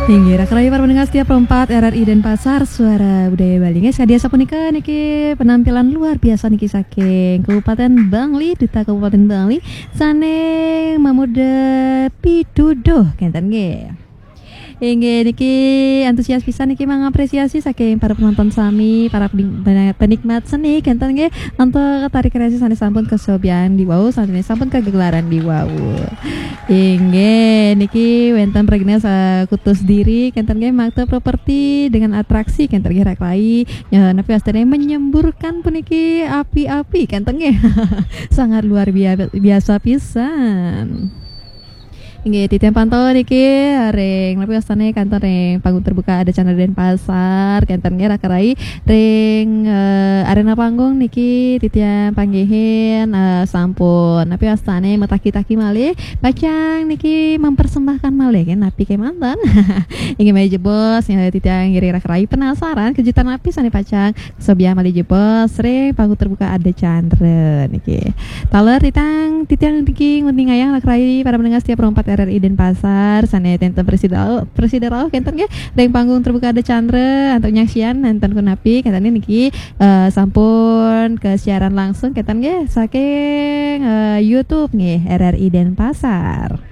Hingga rakyat para pendengar setiap perempat RRI Denpasar Suara Budaya Bali sadia sapunika niki penampilan luar biasa niki saking Kabupaten Bangli Duta Kabupaten Bangli saneng mamuda pituduh kenten nggih. Hingga niki antusias pisan niki mengapresiasi saking para penonton sami, para penikmat seni kenten nggih untuk tarik kreasi sanes sampun kesobian di wau sanes sampun kegelaran di wau. Hingga niki wenten pregnas kutus diri kenten nggih makta properti dengan atraksi kenten nggih raklai napi astane menyemburkan puniki api-api kenten nggih. Sangat luar biasa pisan. Nggih titian pantau niki ring tapi astane kantor ring panggung terbuka ada channel Denpasar kenten nggih rakerai ring arena panggung niki titian panggihin sampun tapi astane metaki-taki malih pacang niki mempersembahkan malih kan napi kemanten ingin mai jebos titian ngiri rakerai penasaran kejutan napi sane pacang sobiah malih jebos ring panggung terbuka ada channel niki taler titian niki ngunting ayang rakerai para pendengar setiap perempat RRI Denpasar sane tenten presideral kenten nggih ring panggung terbuka ada Chandra untuk nyaksian nenten kunapi kenten niki sampun ke siaran langsung kenten nggih saking YouTube nggih RRI Denpasar.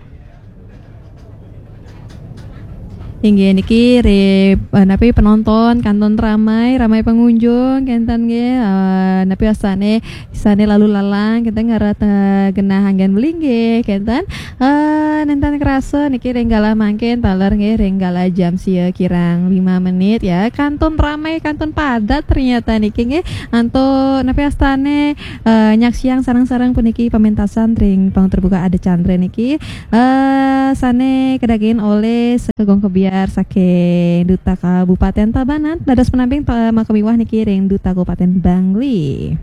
Hingga niki napi penonton kanton ramai pengunjung kenten nggih napi asane sane lalu lalang kenten ngarat genah anggen beling nggih kenten nenten kerasa niki renggala mangkin taler nggih renggala jam sia kirang 5 menit ya kanton ramai kanton padat ternyata niki nggih anto napi astane nyaksiang sarang-sarang puniki pementasan ring pang terbuka ada Chandra niki sane kedagin oleh Sekegong Kebiar saking Duta Kabupaten Tabanan dados penamping makamiwah niki ring Duta Kabupaten Bangli.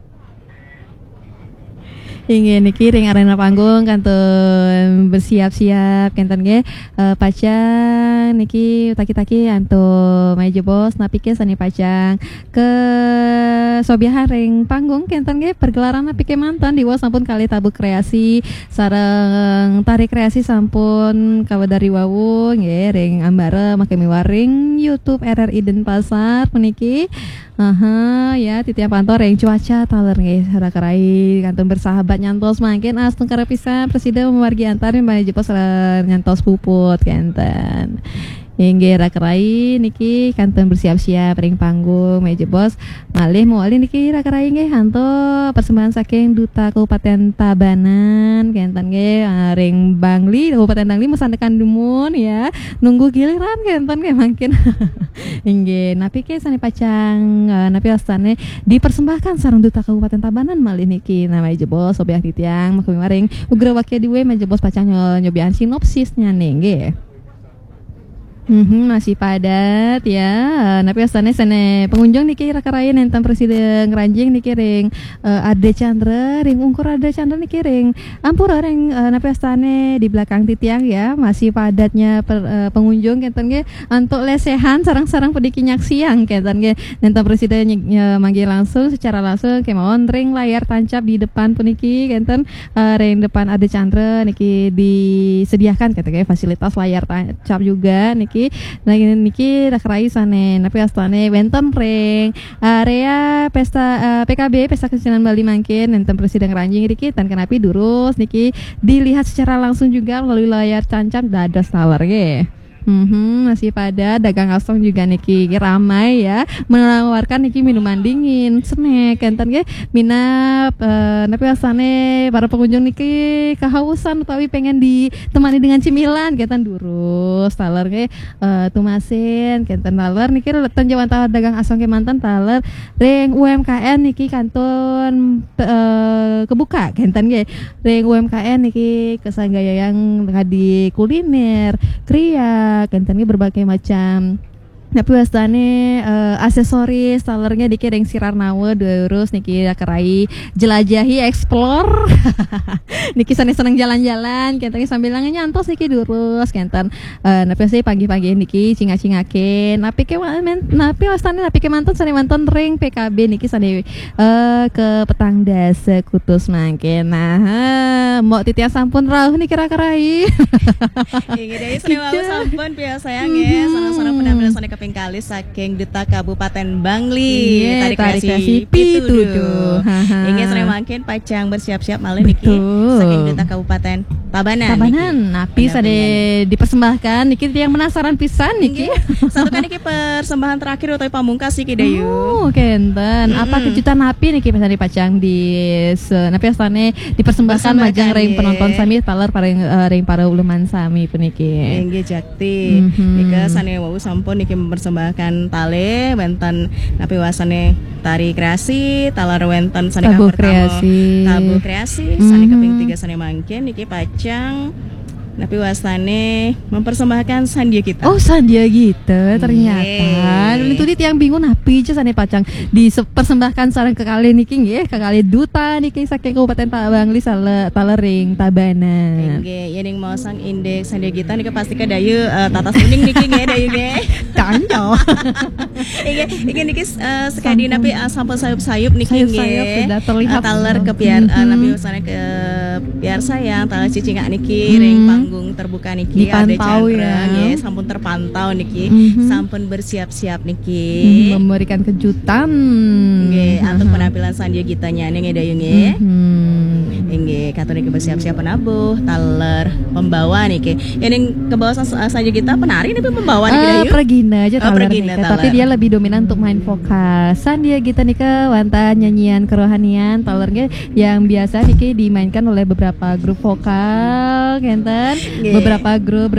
Hingga niki ring arena panggung kantun bersiap-siap kenten nggih pacang niki taki-taki anto meja bos napike sani pacang ke sobiahan ring panggung kenten nggih pergelaran napike mantan diwa sampun kali tabu kreasi sareng tarik kreasi sampun kawadari wawu nggih ring ambara make miwaring YouTube RRI Denpasar puniki. Ya titian pantau ring cuaca taler nggih rakarai kantun bersahabat nyantos mangkin astung karapisan presiden memargi antarin mane jepos nyantos puput kenten. Hingga rakerai niki kanton bersiap-siap ring panggung meja bos malih muali niki rakerai nggih hanto persembahan saking Duta Kabupaten Tabanan kenten nggih ring Bangli Kabupaten Bangli mesandekan dumun ya nunggu giliran kenten nggih mangkin hingga napi ke sane pacang napi astane dipersembahkan sareng Duta Kabupaten Tabanan malih niki nama meja bos sobiah titiang makumi maring ugra wakya diwe meja bos pacang nyobian sinopsisnya nggih. Masih padat ya. Napi astane sene pengunjung niki rakaraya nenten presiden ngranjing niki ring Ade Chandra ring ungkur Ade Chandra niki ring ampura ring napi astane di belakang titiang ya masih padatnya pengunjung kenten nggih antuk lesehan sarang-sarang pediki nyaksiang kenten nggih nenten presiden manggil langsung secara langsung kemawon ring layar tancap di depan puniki kenten ring depan Ade Chandra niki disediakan kenten nggih fasilitas layar tancap juga niki niki rakerai sane napi astane wenten ring area pesta PKB pesta kesenian Bali mangkin nenten presiden ranjing niki tan kenapi durus niki dilihat secara langsung juga melalui layar tancap dados taler nggih. Masih pada dagang asong juga niki ramai ya menawarkan niki minuman dingin snack kenten nggih minap napi asane para pengunjung niki kehausan utawi pengen ditemani dengan cemilan kenten durus taler nggih tumasin kenten taler niki letan jaman tahu dagang asong ke mantan taler ring UMKM niki kanton kebuka kenten nggih ring UMKM niki kesanggaya yang di kuliner kriya kenten berbagai macam Napi wastane aksesoris talernya dikiring sirar nawe 2 euros niki kerai jelajahi explore niki seneng jalan-jalan kenten sambil nyantos niki durus kenten napi sih pagi-pagi niki cinga-cingakin napi wastane napi ke manton sane manton ring PKB niki sane ke petang dasa kutus mangkin nah mau titian sampun rauh nih kira-kirai inggih deui sane wau sampun piye sayang ya sareng-sareng penampilan sane kali saking Duta Kabupaten Bangli tarik kreasi pituduh inggih sore mangkin pacang bersiap-siap malih niki saking Duta Kabupaten Tabanan napi sade dipersembahkan niki yang penasaran pisan niki satu kan niki persembahan terakhir atau pamungkas niki dayu kenten apa kejutan napi niki bisa dipacang di napi astane dipersembahkan majang ring penonton sami taler paring ring para uluman sami puniki inggih jakti nika sane wau sampun niki mempersembahkan tale wenten napi wasane tari kreasi talar wenten sane tabu kreasi sane kaping 3 sane mangkin niki pacang napi wasane mempersembahkan Sandia Kita. Oh Sandia Kita ternyata. Itu dia yang bingung napi aja sane pacang dipersembahkan sareng ke kali niki nggih ke kali duta niki saking Kabupaten Bangli talering Tabanan. Nggih yen mau sang indeks Sandia Kita niki pasti ke dayu tatas kuning niki nggih dayu nggih. Kanyo. Iki niki sekadi napi sampun sayup-sayup niki nggih. Sudah terlihat taler ke biar napi wasane ke biar sayang taler cicingak niki ring panggung terbuka niki dipantau ada ya sampun terpantau niki sampun bersiap-siap niki memberikan kejutan nggih untuk penampilan Sandia Kita nyanyi ngedayu nggih nggih katon niki bersiap-siap penabuh taler pembawa niki yang ke bawah Sandia Kita penari niki pembawa niki dayu pergina aja taler tapi dia lebih dominan untuk main vokal Sandia Kita nika wanta nyanyian kerohanian talernya yang biasa niki dimainkan oleh beberapa grup vokal kenten beberapa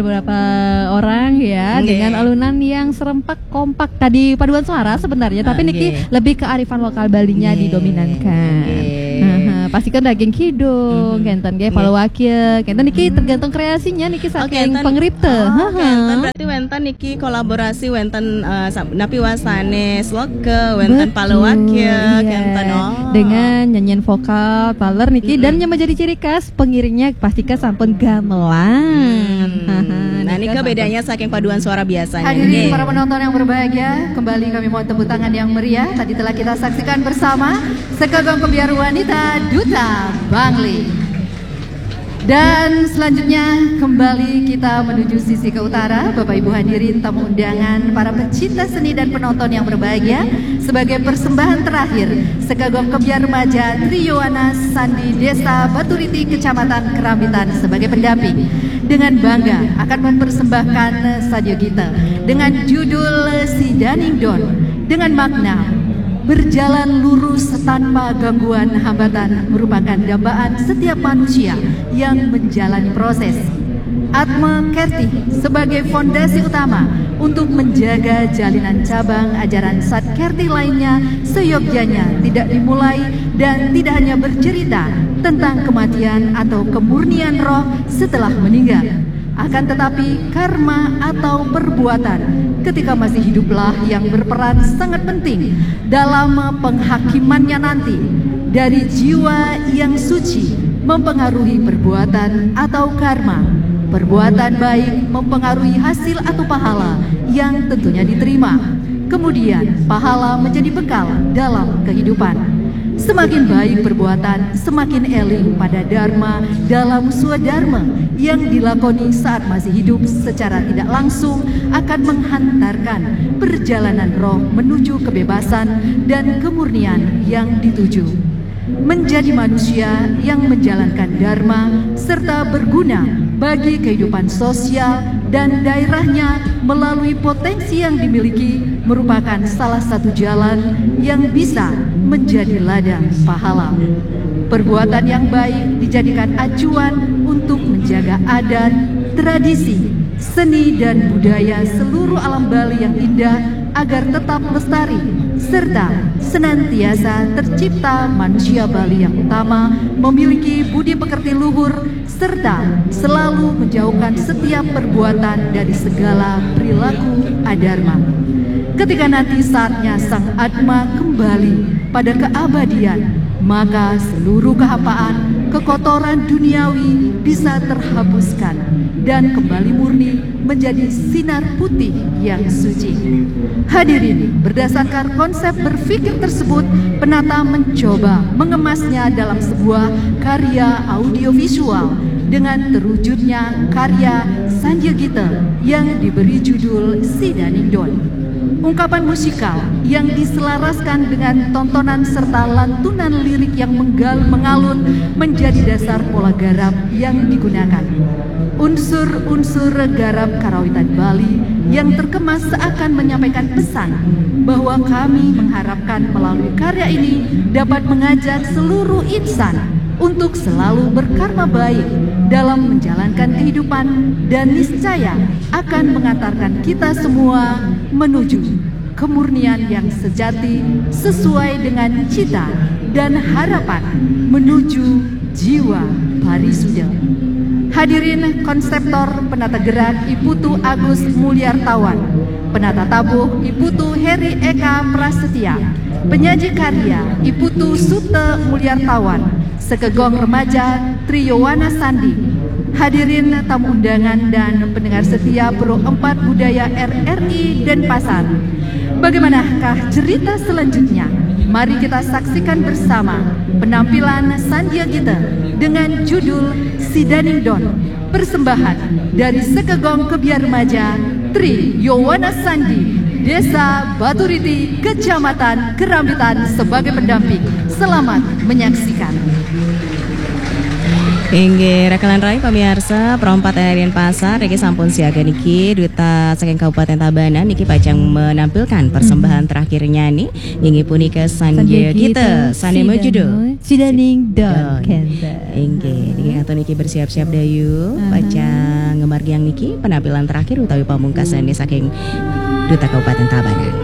orang ya dengan alunan yang serempak kompak tadi paduan suara sebenarnya tapi niki lebih ke arifan lokal Balinya didominankan pasti kan daging kidung kenten nggih palo wakil kenten niki tergantung kreasinya niki saking pengripte kenten berarti wenten niki kolaborasi wenten napi wasane sloke wenten palo wakil kenten dengan nyanyian vokal taler niki dan yang menjadi ciri khas pengiringnya pastikan sampun gamelan. Nah ini bedanya saking paduan suara biasanya. Hadirin para penonton yang berbahagia, kembali kami mohon tepuk tangan yang meriah. Tadi telah kita saksikan bersama Sekagong Kebiar Wanita Duta Bangli. Dan selanjutnya kembali kita menuju sisi ke utara. Bapak Ibu hadirin tamu undangan, para pecinta seni dan penonton yang berbahagia, sebagai persembahan terakhir Sekagong Kebiar Remaja Triowana Sandi Desa Baturiti Kecamatan Kerambitan sebagai pendamping dengan bangga akan mempersembahkan Sandia Kita dengan judul Si Daning Don dengan makna berjalan lurus tanpa gangguan hambatan merupakan dambaan setiap manusia yang menjalani proses. Atma Kerti sebagai fondasi utama untuk menjaga jalinan cabang ajaran Sat Kerti lainnya seyogyanya tidak dimulai dan tidak hanya bercerita tentang kematian atau kemurnian roh setelah meninggal. Akan tetapi karma atau perbuatan ketika masih hiduplah yang berperan sangat penting dalam penghakimannya nanti. Dari jiwa yang suci mempengaruhi perbuatan atau karma. Perbuatan baik mempengaruhi hasil atau pahala yang tentunya diterima. Kemudian pahala menjadi bekal dalam kehidupan. Semakin baik perbuatan, semakin eling pada dharma dalam swadharma yang dilakoni saat masih hidup secara tidak langsung akan menghantarkan perjalanan roh menuju kebebasan dan kemurnian yang dituju. Menjadi manusia yang menjalankan dharma serta berguna bagi kehidupan sosial dan daerahnya melalui potensi yang dimiliki merupakan salah satu jalan yang bisa menjadi ladang pahala. Perbuatan yang baik dijadikan acuan untuk menjaga adat, tradisi, seni dan budaya seluruh alam Bali yang indah agar tetap lestari serta senantiasa tercipta manusia Bali yang utama, memiliki budi pekerti luhur serta selalu menjauhkan setiap perbuatan dari segala perilaku adharma. ketika nanti saatnya Sang Atma kembali pada keabadian, maka seluruh kehampaan, kekotoran duniawi bisa terhapuskan dan kembali murni menjadi sinar putih yang suci. Hadirin, berdasarkan konsep berpikir tersebut, penata mencoba mengemasnya dalam sebuah karya audiovisual dengan terwujudnya karya Sanjegita yang diberi judul Sidaningdon. Ungkapan musikal yang diselaraskan dengan tontonan serta lantunan lirik yang mengalun menjadi dasar pola garap yang digunakan. Unsur-unsur garap karawitan Bali yang terkemas seakan menyampaikan pesan bahwa kami mengharapkan melalui karya ini dapat mengajak seluruh insan untuk selalu berkarma baik dalam menjalankan kehidupan dan niscaya akan mengantarkan kita semua menuju kemurnian yang sejati sesuai dengan cita dan harapan menuju jiwa parisuda. Hadirin, konseptor penata gerak Iputu Agus Mulyartawan, penata tabuh Iputu Heri Eka Prasetya, penyaji karya Iputu Sute Mulyartawan, Sekegong Remaja Triyowana Sandi. Hadirin tamu undangan dan pendengar setia Pro 4 Budaya RRI Denpasar. Bagaimanakah cerita selanjutnya? Mari kita saksikan bersama penampilan Sanjegita dengan judul Sidaningdon, persembahan dari Sekegong Kebiar Remaja Triyowana Sandi, Desa Baturiti, Kecamatan Kerambitan sebagai pendamping. Selamat menyaksikan. Inggih rekalan rai pemirsa perompat Arian Pasar Niki sampun siaga niki Duta saking Kabupaten Tabanan niki pajang menampilkan persembahan terakhirnya nih inggih punika Sanjegita sane judul Sidaningdon. Inggih niki atau niki bersiap-siap dayu pajang ngemargiang niki penampilan terakhir utawi pamungkasan saking Duta Kabupaten Tabanan.